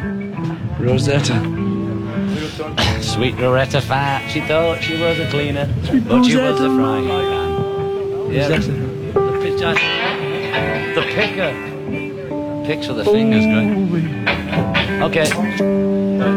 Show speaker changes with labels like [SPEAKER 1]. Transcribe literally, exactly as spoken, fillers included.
[SPEAKER 1] Rosetta.
[SPEAKER 2] Sweet Rosetta Fat. She thought she was a cleaner,
[SPEAKER 1] Sweet
[SPEAKER 2] but she was a
[SPEAKER 1] Rosetta.
[SPEAKER 2] frying pan. Yeah,
[SPEAKER 1] Rosetta.
[SPEAKER 2] the pitcher. The picker. Picks with the fingers, great. Okay.